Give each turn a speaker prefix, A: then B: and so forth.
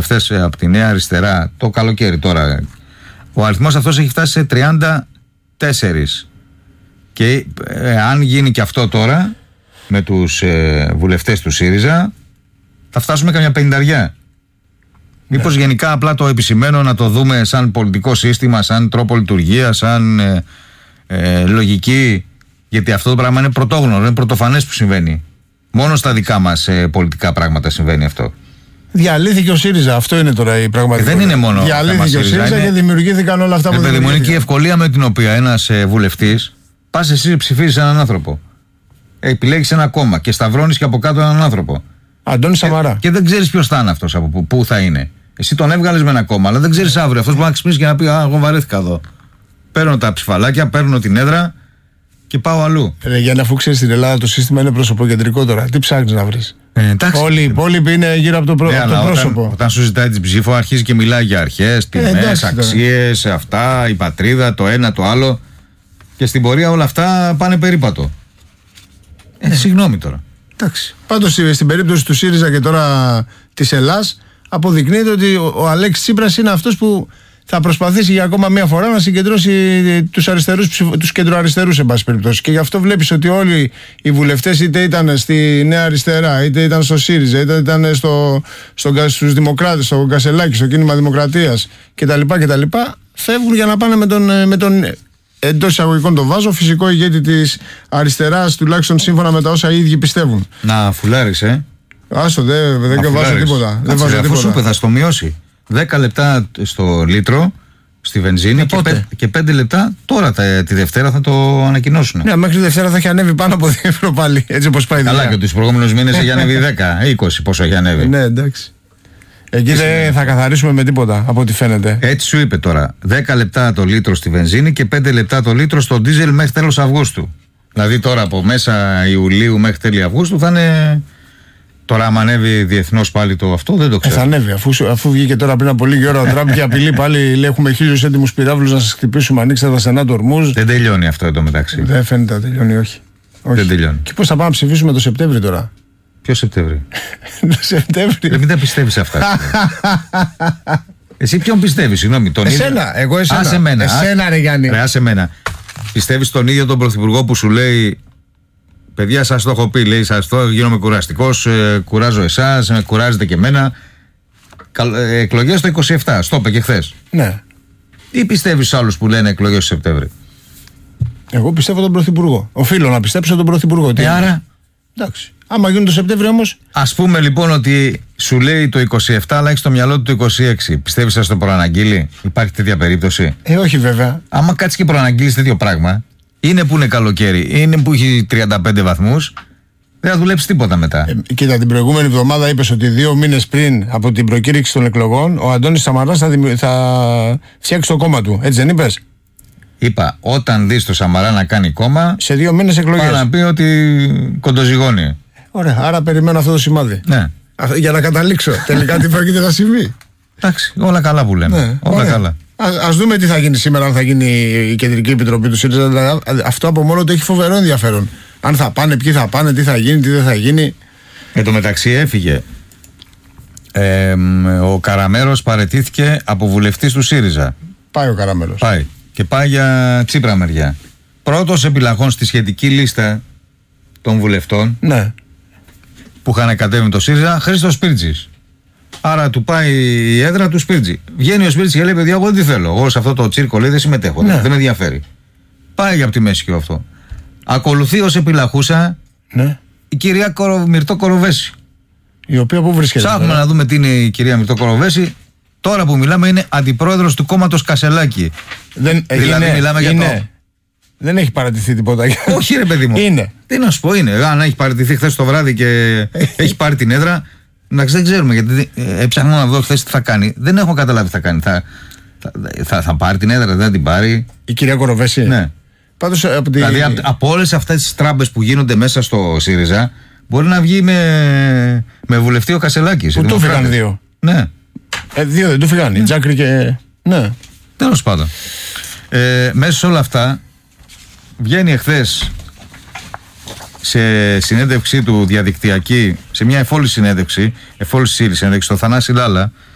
A: βουλευτές από τη Νέα Αριστερά το καλοκαίρι τώρα, ο αριθμός αυτός έχει φτάσει σε 34. Και αν γίνει και αυτό τώρα με τους βουλευτές του ΣΥΡΙΖΑ, θα φτάσουμε καμιά 50. Μήπως γενικά απλά το επισημαίνω να το δούμε σαν πολιτικό σύστημα, σαν τρόπο λειτουργία, σαν λογική, γιατί αυτό το πράγμα είναι πρωτόγνωρο, είναι πρωτοφανές που συμβαίνει. Μόνο στα δικά μας πολιτικά πράγματα συμβαίνει αυτό.
B: Διαλύθηκε ο ΣΥΡΙΖΑ, αυτό είναι τώρα η πραγματικότητα.
A: Δεν είναι μόνο.
B: Διαλύθηκε ο ΣΥΡΙΖΑ και δημιουργήθηκαν όλα αυτά που
A: δημιουργήθηκαν. Είναι και η ευκολία με την οποία ένας βουλευτής, πας εσύ ψηφίζεις έναν άνθρωπο. Επιλέγεις ένα κόμμα και σταυρώνεις και από κάτω έναν άνθρωπο.
B: Αντώνη Σαμαρά.
A: Και δεν ξέρεις ποιος θα είναι αυτός, από πού θα είναι. Εσύ τον έβγαλες με ένα κόμμα, αλλά δεν ξέρεις αύριο. Αυτός μπορεί να ξυπνήσει και να πει: εγώ βαρέθηκα εδώ. Παίρνω τα ψηφαλάκια, παίρνω την έδρα και πάω αλλού.
B: Για να αφού ξέρεις, στην Ελλάδα το σύστημα είναι προσωποκεντρικό τώρα. Τι ψάχνεις να βρεις? Όλοι οι υπόλοιποι είναι γύρω από το πρόσωπο.
A: Όταν σου ζητάει την ψήφο, αρχίζει και μιλάει για αρχές, τιμές, αξίες, αυτά, η πατρίδα, το ένα, το άλλο. Και στην πορεία όλα αυτά πάνε περίπατο. Συγγνώμη τώρα.
B: Πάντως στην περίπτωση του ΣΥΡΙΖΑ και τώρα της Ελλάς, αποδεικνύεται ότι ο Αλέξης Τσίπρας είναι αυτός που θα προσπαθήσει για ακόμα μία φορά να συγκεντρώσει τους κεντροαριστερούς, εν πάση περιπτώσει. Και γι' αυτό βλέπεις ότι όλοι οι βουλευτές, είτε ήταν στη Νέα Αριστερά, είτε ήταν στο ΣΥΡΙΖΑ, είτε ήταν στους Δημοκράτες, στο Κασελάκη, στο Κίνημα Δημοκρατίας κτλ. Φεύγουν για να πάνε με τον εντός εισαγωγικών το βάζω, φυσικό ηγέτη της αριστεράς, τουλάχιστον σύμφωνα με τα όσα οι ίδιοι πιστεύουν.
A: Να φουλάρεις,
B: Άστο, δεν βάζω τίποτα.
A: Αφού σου είπε, θα στο μειώσει. 10 λεπτά στο λίτρο στη βενζίνη και 5 λεπτά τώρα τη Δευτέρα θα το ανακοινώσουν.
B: Ναι, μέχρι τη Δευτέρα θα έχει ανέβει πάνω από 2 ευρώ πάλι. Έτσι όπως πάει.
A: Καλά, και τους προηγούμενους μήνες έχει ανέβει 10, 20 πόσο έχει ανέβει.
B: Ναι, εντάξει. Εκεί δεν θα καθαρίσουμε με τίποτα από ό,τι φαίνεται.
A: Έτσι σου είπε τώρα. 10 λεπτά το λίτρο στη βενζίνη και 5 λεπτά το λίτρο στο ντίζελ μέχρι τέλος Αυγούστου. Δηλαδή τώρα από μέσα Ιουλίου μέχρι τέλη Αυγούστου θα είναι. Τώρα, άμα ανέβει διεθνώς πάλι το αυτό, δεν το ξέρω.
B: Θα ανέβει. Αφού βγήκε τώρα πριν από λίγη ώρα ο Τραμπ και απειλεί πάλι, λέει: έχουμε 1000 έτοιμους πυράβλους να σας χτυπήσουμε. Ανοίξτε τα στενά του Ορμούζ.
A: Δεν τελειώνει αυτό εντωμεταξύ.
B: Δεν φαίνεται να τελειώνει, όχι.
A: Δεν τελειώνει.
B: Και πώς θα πάμε να ψηφίσουμε το Σεπτέμβρη τώρα?
A: Ποιο Σεπτέμβρη?
B: Το Σεπτέμβρη.
A: Μην τα πιστεύεις αυτά. Εσύ ποιον πιστεύεις, συγγνώμη? Τον
B: εσένα, εγώ εσένα.
A: Άσε μένα.
B: Εσένα, ρε Γιάννη.
A: Άσε μένα. Πιστεύεις τον ίδιο τον πρωθυπουργό που σου λέει: παιδιά, σας το έχω πει, λέει, σας το γίνομαι κουραστικός, κουράζω εσάς, με κουράζετε και εμένα. Εκλογές το 27, στο είπε και χθες.
B: Ναι.
A: Τι πιστεύεις στους άλλους που λένε εκλογές το Σεπτέμβρη?
B: Εγώ πιστεύω τον πρωθυπουργό. Οφείλω να πιστέψω τον πρωθυπουργό.
A: Άρα.
B: Εντάξει. Άμα γίνουν το Σεπτέμβριο όμως.
A: Ας πούμε λοιπόν ότι σου λέει το 27, αλλά έχει στο μυαλό του το 26. Πιστεύεις θα το προαναγγείλει? Υπάρχει τέτοια περίπτωση?
B: Όχι βέβαια.
A: Άμα κάτσεις και προαναγγείλεις τέτοιο πράγμα, είναι που είναι καλοκαίρι, είναι που έχει 35 βαθμούς, δεν θα δουλέψει τίποτα μετά.
B: Κοίτα, την προηγούμενη εβδομάδα είπες ότι 2 μήνες πριν από την προκήρυξη των εκλογών ο Αντώνης Σαμαράς θα φτιάξει το κόμμα του. Έτσι δεν είπες?
A: Είπα, όταν δεις το Σαμαρά να κάνει κόμμα,
B: σε 2 μήνες εκλογές.
A: Πάει να πει ότι κοντοζυγώνει.
B: Ωραία, άρα περιμένω αυτό το σημάδι.
A: Ναι.
B: Για να καταλήξω τελικά τι πρόκειται να συμβεί.
A: Εντάξει, όλα καλά που λέμε.
B: Ναι,
A: όλα καλά.
B: Ας δούμε τι θα γίνει σήμερα, αν θα γίνει η Κεντρική Επιτροπή του ΣΥΡΙΖΑ. Δηλαδή, αυτό από μόνο του έχει φοβερό ενδιαφέρον. Αν θα πάνε, ποιοι θα πάνε, τι θα γίνει, τι δεν θα γίνει.
A: Εν τω μεταξύ έφυγε. Ο Καραμέρος παραιτήθηκε από βουλευτής του ΣΥΡΙΖΑ.
B: Πάει ο Καραμέρος.
A: Πάει. Και πάει για Τσίπρα μεριά. Πρώτος επιλαχών στη σχετική λίστα των βουλευτών,
B: ναι,
A: που είχαν κατέβει το ΣΥΡΙΖΑ, Χρήστος Σπίρτζης. Άρα του πάει η έδρα του Σπίρτζη. Βγαίνει ο Σπίρτζης και λέει: παιδιά, εγώ δεν τι θέλω. Εγώ σε αυτό το τσίρκο, λέει, δεν συμμετέχω. Ναι. Δεν με ενδιαφέρει. Πάει για από τη μέση και αυτό. Ακολουθεί ως επιλαχούσα, ναι, η κυρία Μυρτώ Κοροβέση.
B: Η οποία πού βρίσκεται?
A: Ψάχνουμε να δούμε τι είναι η κυρία Μυρτώ Κοροβέση. Τώρα που μιλάμε είναι αντιπρόεδρος του κόμματος Κασελάκη. Δηλαδή μιλάμε για το.
B: Δεν έχει παρατηθεί τίποτα.
A: Όχι, ρε παιδί μου.
B: Είναι.
A: Τι να σου πω, είναι. Αν έχει παρατηθεί χθες το βράδυ και έχει πάρει την έδρα. Εντάξει, δεν ξέρουμε, γιατί έψαχνα να δω χθες τι θα κάνει. Δεν έχω καταλάβει τι θα κάνει. Θα πάρει την έδρα, δεν θα την πάρει.
B: Η κυρία Κοροβέση.
A: Ναι.
B: Πάντως,
A: δηλαδή από όλες αυτές τις τράμπες που γίνονται μέσα στο ΣΥΡΙΖΑ, μπορεί να βγει με βουλευτή ο Κασελάκης.
B: Που του φύγαν 2.
A: Ναι.
B: 2 δεν του φύγαν. Η Τζάκρη και. Ναι.
A: Τέλος πάντων. Μέσα σε όλα αυτά, βγαίνει εχθές σε συνέντευξή του διαδικτυακή, σε μια εφόλη συνέντευξη στο Θανάση Λάλα,